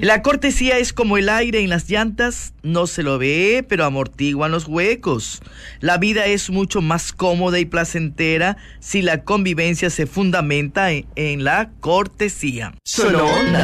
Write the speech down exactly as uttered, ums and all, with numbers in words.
La cortesía es como el aire en las llantas, no se lo ve, pero amortiguan los huecos. La vida es mucho más cómoda y placentera si la convivencia se fundamenta en, en la cortesía. Solo Onda.